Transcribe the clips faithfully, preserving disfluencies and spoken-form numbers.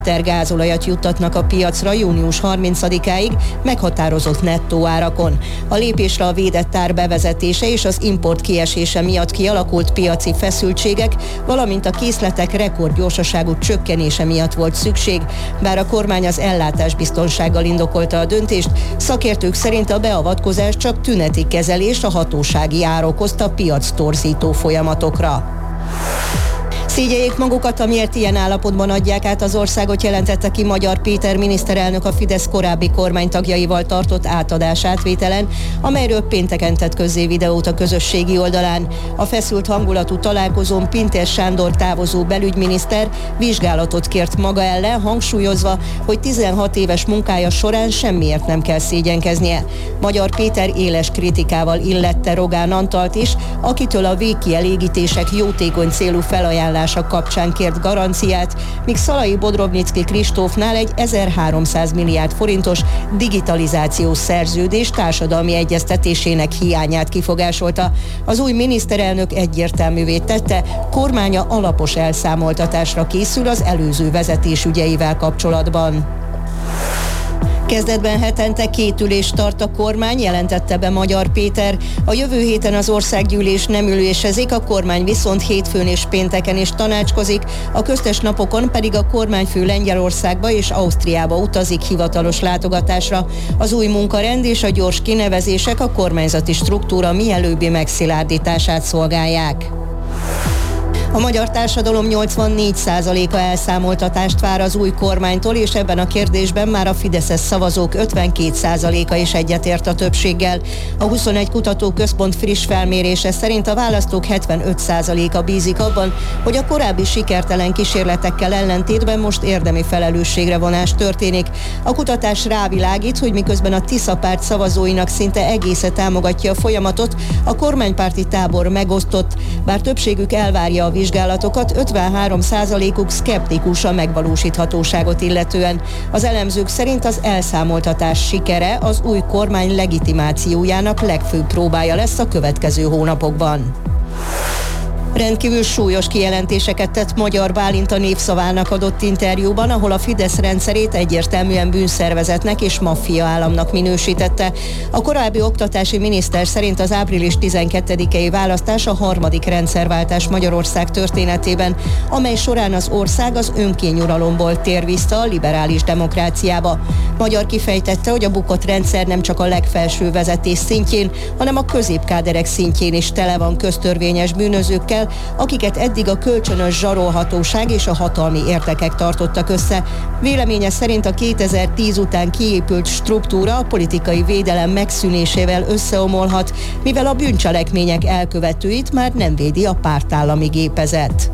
liter gázolajat juttatnak a piacra június harmincadikáig meghatározott nettó árakon. A lépésre a védett ár bevezetése és az import kiesése miatt kialakult piaci feszültségek, valamint a készletek rekordgyorsaságú csökkenése miatt volt szükség. Bár a kormány az ellátásbiztonsággal indokolta a döntést, szakértők szerint a beavatkozás csak tüneti kezelés, a hatósági ár okozta piac torzító folyamatokra. Szégyeljék magukat, amiért ilyen állapotban adják át az országot, jelentette ki Magyar Péter miniszterelnök a Fidesz korábbi kormánytagjaival tartott átadás átvételen, amelyről pénteken tett közzé videót a közösségi oldalán. A feszült hangulatú találkozón Pintér Sándor távozó belügyminiszter vizsgálatot kért maga ellen, hangsúlyozva, hogy tizenhat éves munkája során semmiért nem kell szégyenkeznie. Magyar Péter éles kritikával illette Rogán Antalt is, akitől a végkielégítések jótékony célú felajánlása kapcsán kért garanciát, míg Szalai Bodrovnicki Kristófnál egy ezerháromszáz milliárd forintos digitalizációs szerződés társadalmi egyeztetésének hiányát kifogásolta. Az új miniszterelnök egyértelművé tette, kormánya alapos elszámoltatásra készül az előző vezetés ügyeivel kapcsolatban. Kezdetben hetente két ülést tart a kormány, jelentette be Magyar Péter. A jövő héten az országgyűlés nem ülésezik, a kormány viszont hétfőn és pénteken is tanácskozik, a köztes napokon pedig a kormányfő Lengyelországba és Ausztriába utazik hivatalos látogatásra. Az új munkarend és a gyors kinevezések a kormányzati struktúra mielőbbi megszilárdítását szolgálják. A magyar társadalom nyolcvannégy százaléka elszámoltatást vár az új kormánytól, és ebben a kérdésben már a fideszes szavazók ötvenkét százaléka is egyetért a többséggel. A huszonegy kutatóközpont friss felmérése szerint a választók hetvenöt százaléka bízik abban, hogy a korábbi sikertelen kísérletekkel ellentétben most érdemi felelősségre vonás történik. A kutatás rávilágít, hogy miközben a Tisza párt szavazóinak szinte egésze támogatja a folyamatot, a kormánypárti tábor megosztott, bár többségük elvárja a vizsgálatokat, ötvenhárom százalékuk szkeptikus a megvalósíthatóságot illetően. Az elemzők szerint az elszámoltatás sikere az új kormány legitimációjának legfőbb próbája lesz a következő hónapokban. Rendkívül súlyos kijelentéseket tett Magyar Bálint a Népszavának adott interjúban, ahol a Fidesz rendszerét egyértelműen bűnszervezetnek és maffia államnak minősítette. A korábbi oktatási miniszter szerint az április tizenkettedikei választás a harmadik rendszerváltás Magyarország történetében, amely során az ország az önkényuralomból tér vissza a liberális demokráciába. Magyar kifejtette, hogy a bukott rendszer nem csak a legfelső vezetés szintjén, hanem a középkáderek szintjén is tele van köztörvényes bűnözőkkel, akiket eddig a kölcsönös zsarolhatóság és a hatalmi érdekek tartottak össze. Véleménye szerint a kétezer-tíz után kiépült struktúra a politikai védelem megszűnésével összeomolhat, mivel a bűncselekmények elkövetőit már nem védi a pártállami gépezet.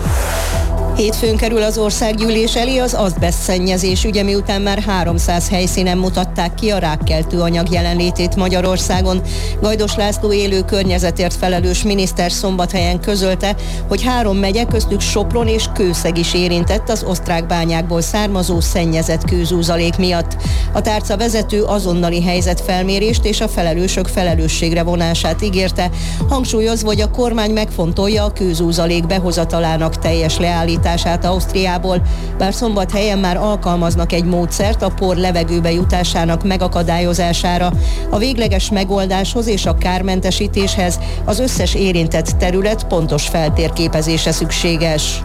Hétfőn kerül az országgyűlés elé az azbesztszennyezés ügye, miután már háromszáz helyszínen mutatták ki a rákkeltő anyag jelenlétét Magyarországon. Gajdos László élő környezetért felelős miniszter szombathelyen közölte, hogy három megye, köztük Sopron és Kőszeg is érintett az osztrák bányákból származó szennyezett kőzúzalék miatt. A tárca vezető azonnali helyzetfelmérést és a felelősök felelősségre vonását ígérte, hangsúlyozva, hogy a kormány megfontolja a kőzúzalék behozatalának teljes leállítását Ausztriából, bár Szombathelyen már alkalmaznak egy módszert a por levegőbe jutásának megakadályozására. A végleges megoldáshoz és a kármentesítéshez az összes érintett terület pontos feltérképezése szükséges.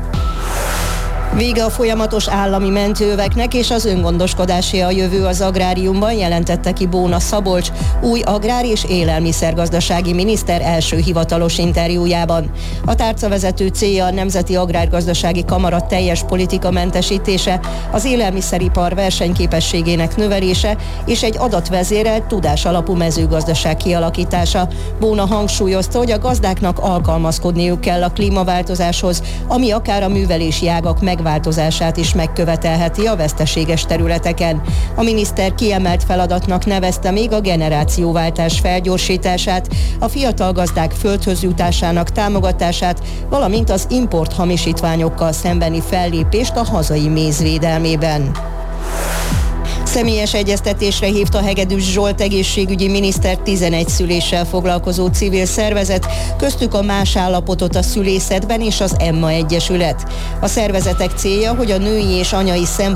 Vége a folyamatos állami mentőöveknek, és az öngondoskodásé a jövő az agráriumban, jelentette ki Bóna Szabolcs, új agrár- és élelmiszergazdasági miniszter első hivatalos interjújában. A tárcavezető célja a Nemzeti Agrárgazdasági Kamara teljes politikamentesítése, az élelmiszeripar versenyképességének növelése és egy adatvezérelt tudásalapú mezőgazdaság kialakítása. Bóna hangsúlyozta, hogy a gazdáknak alkalmazkodniuk kell a klímaváltozáshoz, ami akár a művelési ágak meg megváltozását is megkövetelheti a veszteséges területeken. A miniszter kiemelt feladatnak nevezte még a generációváltás felgyorsítását, a fiatal gazdák földhöz jutásának támogatását, valamint az import hamisítványokkal szembeni fellépést a hazai méz védelmében. Személyes egyeztetésre hívta Hegedűs Zsolt egészségügyi miniszter tizenegy szüléssel foglalkozó civil szervezet, köztük a Más állapotot a szülészetben és az Emma Egyesület. A szervezetek célja, hogy a női és anyai szempontból